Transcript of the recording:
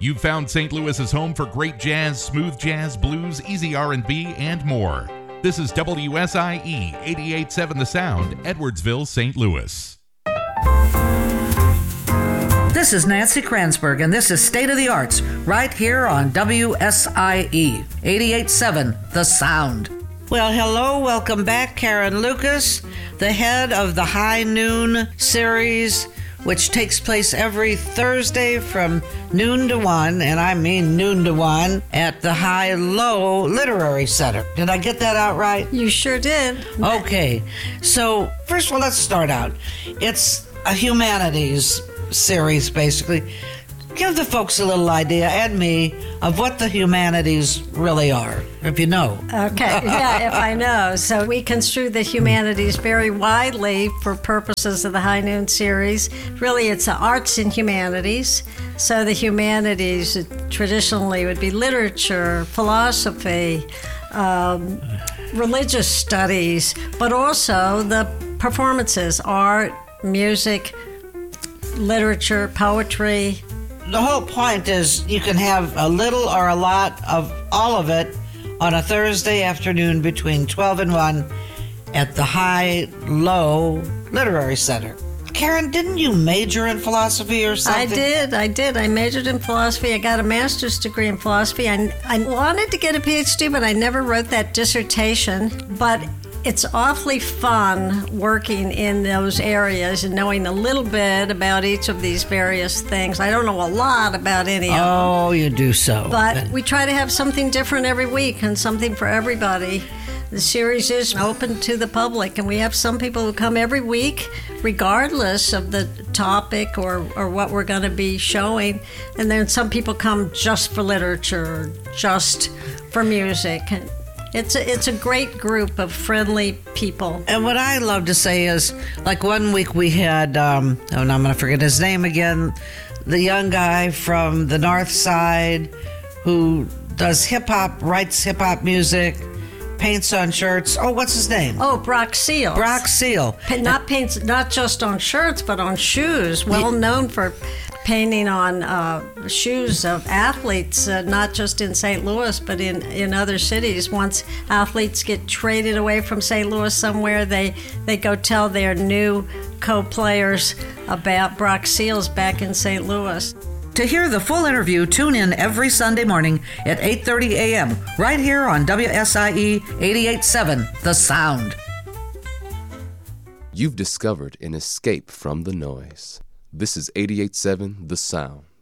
You've found St. Louis's home for great jazz, smooth jazz, blues, easy R&B, and more. This is WSIE 88.7 The Sound, Edwardsville, St. Louis. This is Nancy Kranzberg, and this is State of the Arts, right here on WSIE 88.7 The Sound. Well, hello, welcome back. Karen Lucas, the head of the High Noon series, which takes place every Thursday from noon to 1, and I mean noon to 1, at the High-Low Literary Center. Did I get that out right? You sure did. Okay, so first of all, let's start out. It's a humanities series, basically. Give the folks a little idea, and me, of what the humanities really are, if you know. Okay, yeah, if I know. So we construe the humanities very widely for purposes of the High Noon series. Really, it's the arts and humanities. So the humanities traditionally would be literature, philosophy, religious studies, but also the performances, art, music, literature, poetry. The whole point is you can have a little or a lot of all of it on a Thursday afternoon between 12 and 1 at the High-Low Literary Center. Karen, didn't you major in philosophy or something? I did. I majored in philosophy. I got a master's degree in philosophy. I wanted to get a PhD, but I never wrote that dissertation. But it's awfully fun working in those areas and knowing a little bit about each of these various things. I don't know a lot about any of them. Oh, you do so. But we try to have something different every week and something for everybody. The series is open to the public, and we have some people who come every week, regardless of the topic or what we're going to be showing. And then some people come just for literature, just for music. It's a great group of friendly people. And what I love to say is, like one week we had, I'm going to forget his name again, the young guy from the North Side who does hip-hop, writes hip-hop music, paints on shirts. Oh, what's his name? Oh, Brock Seal. Brock Seal. Not paints, not just on shirts, but on shoes. Well known for painting on shoes of athletes, not just in St. Louis, but in other cities. Once athletes get traded away from St. Louis somewhere, they go tell their new co-players about Brock Seals back in St. Louis. To hear the full interview, tune in every Sunday morning at 8:30 a.m. right here on WSIE 88.7 The Sound. You've discovered an escape from the noise. This is 88.7 The Sound.